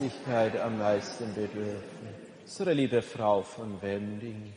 Barmherzigkeit am meisten bedürfen. Unsere liebe Frau von Wemring.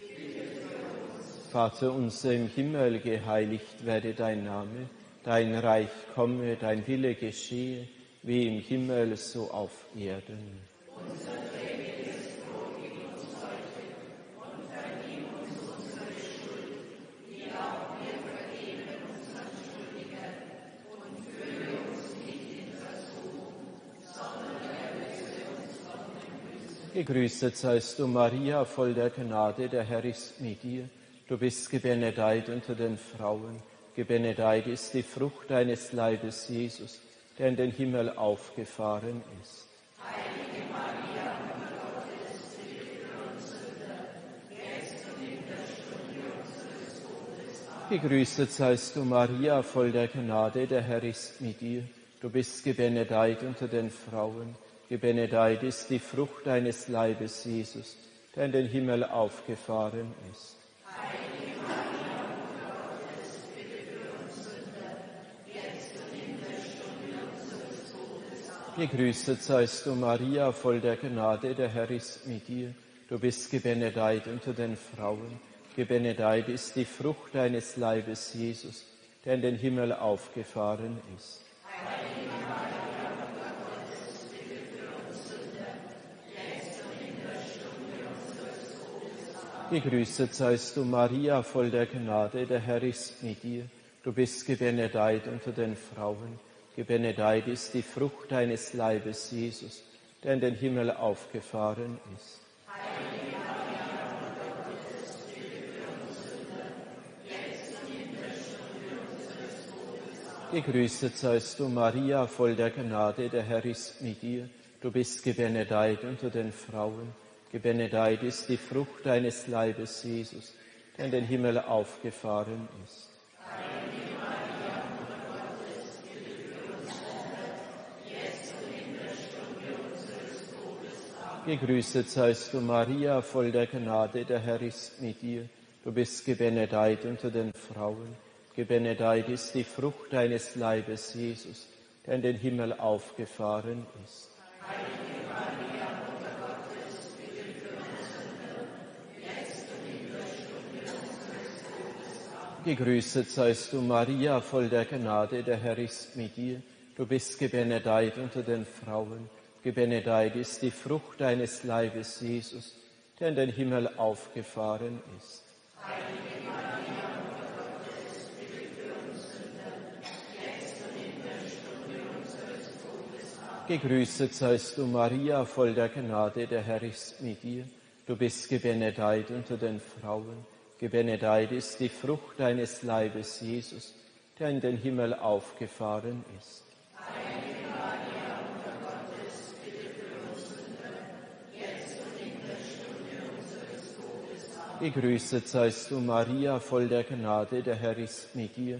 Vater unser im Himmel, geheiligt werde dein Name, dein Reich komme, dein Wille geschehe, wie im Himmel so auf Erden. Unser tägliches Brot gib uns heute und vergib uns unsere Schuld, wie auch wir vergeben unseren Schuldigern. Und führe uns nicht in Versuchung, sondern erlöse uns von dem Bösen. Gegrüßet seist du, Maria, voll der Gnade, der Herr ist mit dir. Du bist gebenedeit unter den Frauen. Gebenedeit ist die Frucht deines Leibes, Jesus, der in den Himmel aufgefahren ist. Heilige Maria, Mutter Gottes, bitte für uns Sünder, jetzt und in der Stunde unseres Todes. Amen. Gegrüßet seist du, Maria, voll der Gnade, der Herr ist mit dir. Du bist gebenedeit unter den Frauen. Gebenedeit ist die Frucht deines Leibes, Jesus, der in den Himmel aufgefahren ist. Heilige Maria, Mutter Gottes, bitte für uns Sünder, jetzt und in der Stunde unseres Todes. Amen. Gegrüßet seist du, Maria, voll der Gnade, der Herr ist mit dir. Du bist gebenedeit unter den Frauen. Gebenedeit ist die Frucht deines Leibes, Jesus, der in den Himmel aufgefahren ist. Heilige Maria, Mutter Gottes, bitte für uns Sünder, jetzt und in der Stunde unseres Todes. Amen. Gegrüßet seist du, Maria, voll der Gnade, der Herr ist mit dir. Du bist gebenedeit unter den Frauen. Gebenedeit ist die Frucht deines Leibes, Jesus, der in den Himmel aufgefahren ist. Heilige Maria, Mutter Gottes, bitte für uns Sünder, jetzt und in der Stunde unseres Todes. Amen. Gegrüßet seist du, Maria, voll der Gnade, der Herr ist mit dir. Du bist gebenedeit unter den Frauen. Gebenedeit ist die Frucht deines Leibes, Jesus, der in den Himmel aufgefahren ist. Heilige Maria, Mutter Gottes, bitte für uns Sünder, jetzt und in der Stunde unseres Todes. Amen. Gegrüßet seist du, Maria, voll der Gnade, der Herr ist mit dir. Du bist gebenedeit unter den Frauen. Gebenedeit ist die Frucht deines Leibes, Jesus, der in den Himmel aufgefahren ist. Heilige Maria, Mutter Gottes, bitte für uns Sünder, jetzt und in der Stunde unseres Todes. Amen. Gegrüßet seist du, Maria, voll der Gnade, der Herr ist mit dir. Du bist gebenedeit unter den Frauen. Gebenedeit ist die Frucht deines Leibes, Jesus, der in den Himmel aufgefahren ist. Heilige Maria, Mutter Gottes, bitte für uns Sünder, jetzt und in der Stunde unseres Todes. Amen. Gegrüßet seist du, Maria, voll der Gnade, der Herr ist mit dir. Du bist gebenedeit unter den Frauen. Gebenedeit ist die Frucht deines Leibes, Jesus, der in den Himmel aufgefahren ist. Heilige Maria, Mutter Gottes, bitte für uns Sünder, jetzt und in der Stunde unseres Todes. Amen. Gegrüßet seist du, Maria, voll der Gnade, der Herr ist mit dir.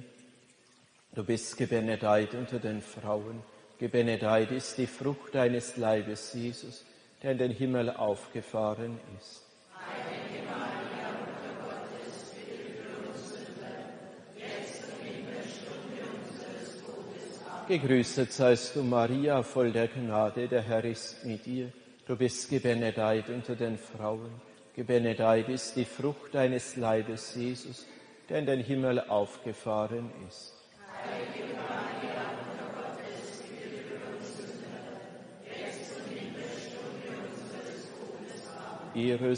Du bist gebenedeit unter den Frauen. Gebenedeit ist die Frucht deines Leibes, Jesus, der in den Himmel aufgefahren ist. Heilige Maria, Mutter Gottes, bitte für uns Sünder, jetzt und in der Stunde unseres Todes. Amen. Gegrüßet seist du, Maria, voll der Gnade, der Herr ist mit dir. Du bist gebenedeit unter den Frauen. Gebenedeit ist die Frucht deines Leibes, Jesus, der in den Himmel aufgefahren ist. Heilige Maria, Mutter Gottes, bitte für uns Sünder, jetzt und in der Stunde unseres Todes. Amen. Ehre